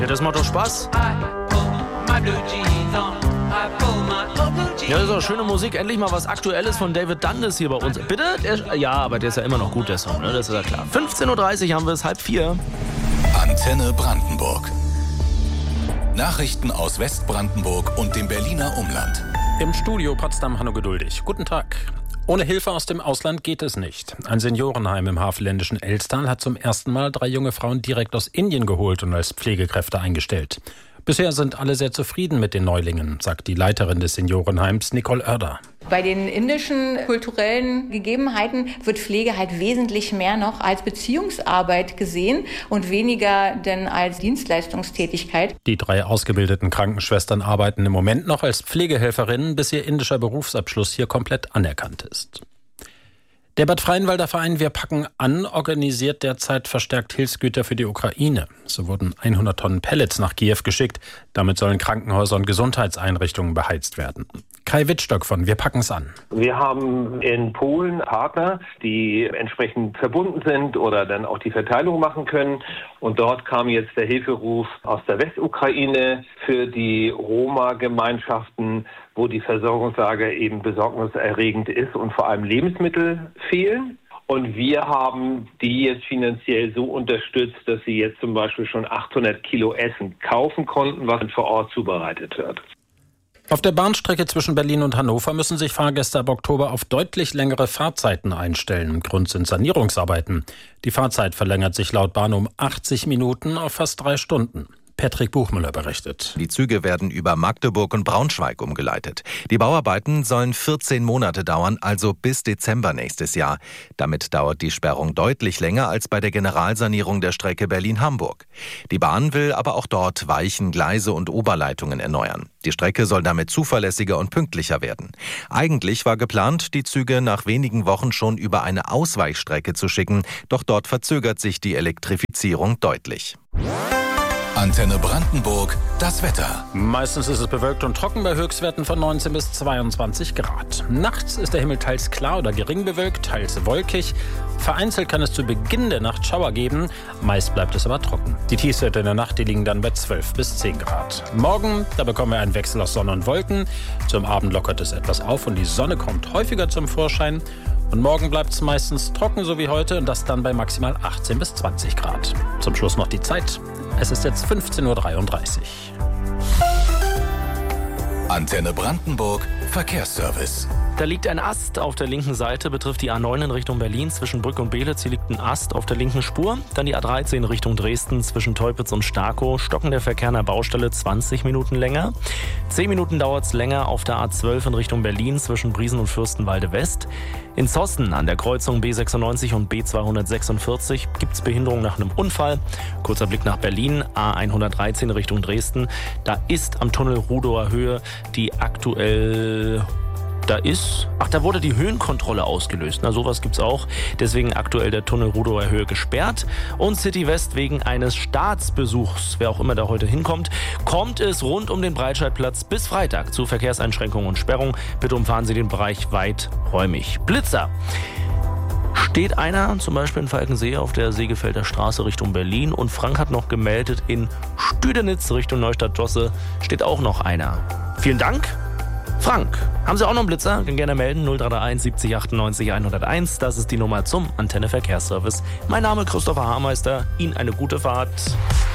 Ja, das macht doch Spaß. Ja, das ist doch schöne Musik. Endlich mal was Aktuelles von David Dundas hier bei uns. Bitte? Ja, aber der ist ja immer noch gut, der Song, ne? Das ist ja klar. 15.30 Uhr haben wir es, 3:30. Antenne Brandenburg. Nachrichten aus Westbrandenburg und dem Berliner Umland. Im Studio Potsdam Hanno Geduldig. Guten Tag. Ohne Hilfe aus dem Ausland geht es nicht. Ein Seniorenheim im havelländischen Elstal hat zum ersten Mal 3 junge Frauen direkt aus Indien geholt und als Pflegekräfte eingestellt. Bisher sind alle sehr zufrieden mit den Neulingen, sagt die Leiterin des Seniorenheims Nicole Oerder. Bei den indischen kulturellen Gegebenheiten wird Pflege halt wesentlich mehr noch als Beziehungsarbeit gesehen und weniger denn als Dienstleistungstätigkeit. Die 3 ausgebildeten Krankenschwestern arbeiten im Moment noch als Pflegehelferinnen, bis ihr indischer Berufsabschluss hier komplett anerkannt ist. Der Bad Freienwalder Verein Wir packen an organisiert derzeit verstärkt Hilfsgüter für die Ukraine. So wurden 100 Tonnen Pellets nach Kiew geschickt. Damit sollen Krankenhäuser und Gesundheitseinrichtungen beheizt werden. Kai Wittstock von Wir packen's an. Wir haben in Polen Partner, die entsprechend verbunden sind oder dann auch die Verteilung machen können. Und dort kam jetzt der Hilferuf aus der Westukraine für die Roma-Gemeinschaften, wo die Versorgungslage eben besorgniserregend ist und vor allem Lebensmittel fehlen. Und wir haben die jetzt finanziell so unterstützt, dass sie jetzt zum Beispiel schon 800 Kilo Essen kaufen konnten, was vor Ort zubereitet wird. Auf der Bahnstrecke zwischen Berlin und Hannover müssen sich Fahrgäste ab Oktober auf deutlich längere Fahrzeiten einstellen. Grund sind Sanierungsarbeiten. Die Fahrzeit verlängert sich laut Bahn um 80 Minuten auf fast 3 Stunden. Patrick Buchmüller berichtet. Die Züge werden über Magdeburg und Braunschweig umgeleitet. Die Bauarbeiten sollen 14 Monate dauern, also bis Dezember nächstes Jahr. Damit dauert die Sperrung deutlich länger als bei der Generalsanierung der Strecke Berlin-Hamburg. Die Bahn will aber auch dort Weichen, Gleise und Oberleitungen erneuern. Die Strecke soll damit zuverlässiger und pünktlicher werden. Eigentlich war geplant, die Züge nach wenigen Wochen schon über eine Ausweichstrecke zu schicken, doch dort verzögert sich die Elektrifizierung deutlich. Antenne Brandenburg, das Wetter. Meistens ist es bewölkt und trocken bei Höchstwerten von 19 bis 22 Grad. Nachts ist der Himmel teils klar oder gering bewölkt, teils wolkig. Vereinzelt kann es zu Beginn der Nacht Schauer geben, meist bleibt es aber trocken. Die Tiefstwerte in der Nacht, die liegen dann bei 12 bis 10 Grad. Morgen, da bekommen wir einen Wechsel aus Sonne und Wolken. Zum Abend lockert es etwas auf und die Sonne kommt häufiger zum Vorschein. Und morgen bleibt es meistens trocken, so wie heute, und das dann bei maximal 18 bis 20 Grad. Zum Schluss noch die Zeit. Es ist jetzt 15.33 Uhr. Antenne Brandenburg, Verkehrsservice. Da liegt ein Ast auf der linken Seite, betrifft die A9 in Richtung Berlin. Zwischen Brück und Beelitz, hier liegt ein Ast auf der linken Spur. Dann die A13 in Richtung Dresden, zwischen Teupitz und Starkow. Stocken der Verkehr an der Baustelle 20 Minuten länger. 10 Minuten dauert es länger auf der A12 in Richtung Berlin, zwischen Briesen und Fürstenwalde West. In Zossen an der Kreuzung B96 und B246 gibt es Behinderung nach einem Unfall. Kurzer Blick nach Berlin, A113 in Richtung Dresden. Da ist am Tunnel Rudower Höhe die aktuell... Da wurde die Höhenkontrolle ausgelöst. Na, sowas gibt's auch. Deswegen aktuell der Tunnel Rudower Höhe gesperrt. Und City West wegen eines Staatsbesuchs, wer auch immer da heute hinkommt, kommt es rund um den Breitscheidplatz bis Freitag zu Verkehrseinschränkungen und Sperrung. Bitte umfahren Sie den Bereich weiträumig. Blitzer. Steht einer, zum Beispiel in Falkensee auf der Segefelder Straße Richtung Berlin, und Frank hat noch gemeldet, in Stüdenitz Richtung Neustadt-Josse steht auch noch einer. Vielen Dank. Frank, haben Sie auch noch einen Blitzer? Können gerne melden, 0331 70 98 101. Das ist die Nummer zum Antenne Verkehrsservice. Mein Name ist Christopher Haarmeister. Ihnen eine gute Fahrt.